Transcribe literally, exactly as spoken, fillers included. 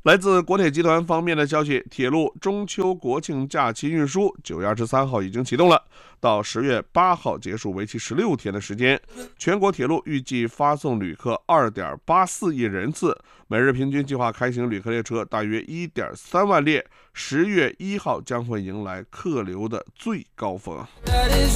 来自国铁集团方面的消息，铁路中秋国庆假期运输九月二十三号已经启动了，到十月八号结束，为期十六天的时间。全国铁路预计发送旅客二点八四亿人次，每日平均计划开行旅客列车大约一点三万列。十月一号将会迎来客流的最高峰。